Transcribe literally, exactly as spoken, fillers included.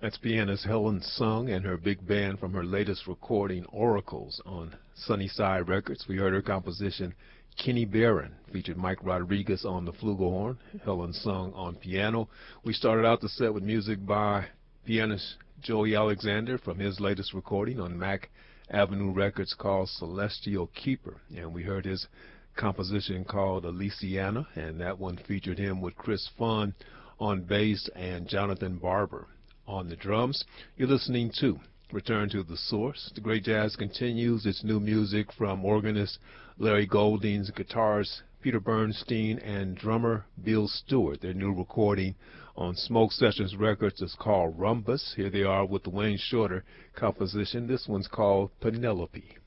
That's pianist Helen Sung and her big band from her latest recording, Oracles, on Sunnyside Records. We heard her composition, Kenny Barron, featured Mike Rodriguez on the flugelhorn, Helen Sung on piano. We started out the set with music by pianist Joey Alexander from his latest recording on Mack Avenue Records called Celestial Keeper, and we heard his composition called Elysiana, and that one featured him with Chris Funn on bass and Jonathan Barber on the drums. You're listening to Return to the Source. The Great Jazz continues its new music from organist Larry Goldings, guitarist Peter Bernstein, and drummer Bill Stewart. Their new recording on Smoke Sessions Records is called Rumbus. Here they are with the Wayne Shorter composition. This one's called Penelope.